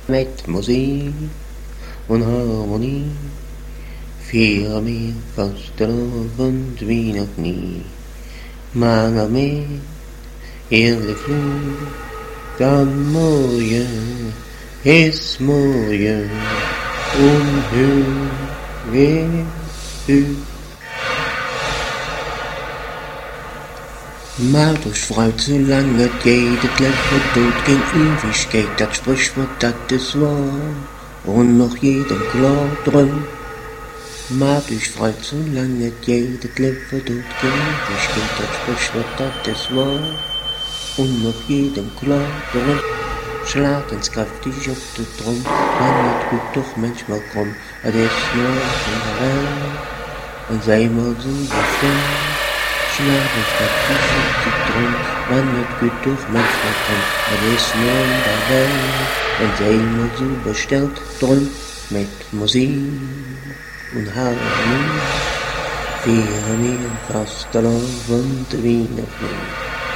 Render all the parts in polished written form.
mit Musik und Harmonie feiern wir Fastenabend wie noch nie. Mal mehr, ehrlich Flug, dann morgen ist morgen und höher wird. Mal durch Frau zu lange geht, das Leben tut gen Ewigkeit, das Sprichwort, das ist wahr, und noch jedem klar drum. Mal durch Frau zu lange geht, das Leben tut gen Ewigkeit, das Sprichwort, das ist wahr, und noch jedem klar drum. Schlag ins kräftig auf den Drum, man wird gut doch manchmal krumm, das ist nur in der Welt, und sei mal so befreit. Schlag ins kräftig auf den Drum, man wird gut doch manchmal krumm, das ist nur in der Welt, und sei mal so bestellt drum, mit Musik und Harmonie, feiern wir Fastenabend wie noch nie.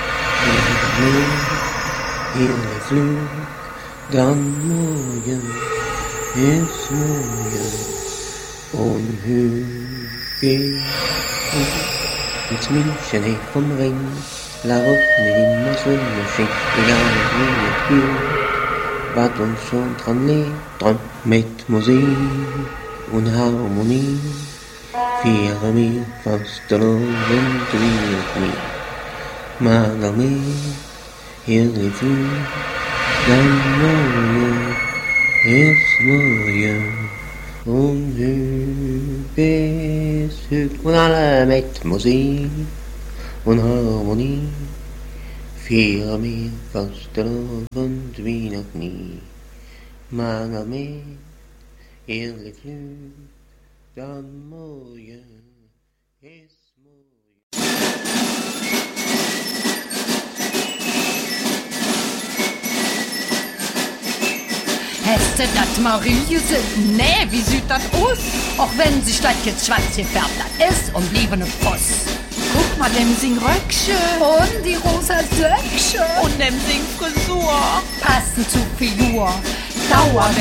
Ehrlich Flug, dann morgen ist morgen und höher geht ins München hey vom Ring, la Route immer so schön, egal wie es geht, was uns schon dran liegt, dran mit Musik und Harmonie, feiern wir Fastenabend wie noch nie. Mal mehr, ehrlich Flug, dann morgen ist morgen und höher ist höher. Und alle mit Musik und Harmonie feiern wir Fastenabend wie noch nie. Mal mehr, ehrlich Flug, dann morgen ist morgen. Hätte das Mariese? Nee, wie sieht das aus? Auch wenn sich das jetzt schwarz gefärbt hat, ist und blieb ne Fuss. Guck mal, dem sing Röckchen. Und die rosa Söckchen. Und dem sing Frisur. Passen zu Figur. Dauer